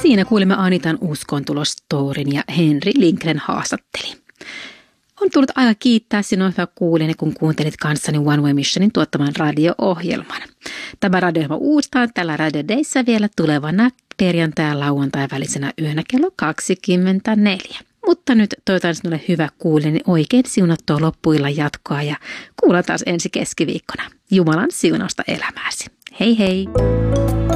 Siinä kuulimme Anitan uskontulostourin ja Henri Lindgren haastatteli. On tullut aika kiittää sinua, hyvä kuulijani, kun kuuntelit kanssani One Way Missionin tuottaman radio-ohjelman. Tämä radio-ohjelma uustaan tällä Radio Dayssä vielä tulevana perjantai- ja lauantai välisenä yönä kello 24. Mutta nyt toivotan sinulle hyvä kuulijani oikein siunattua loppuillan jatkoa ja kuullaan taas ensi keskiviikkona. Jumalan siunausta elämääsi. Hei hei!